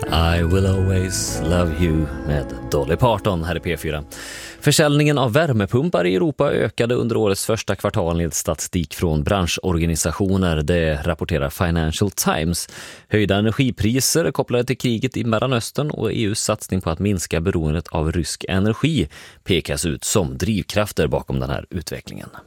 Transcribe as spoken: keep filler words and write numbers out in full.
I will always love you med Dolly Parton här i P fyra. Försäljningen av värmepumpar i Europa ökade under årets första kvartal enligt statistik från branschorganisationer. Det rapporterar Financial Times. Höjda energipriser kopplade till kriget i Mellanöstern och E U:s satsning på att minska beroendet av rysk energi pekas ut som drivkrafter bakom den här utvecklingen.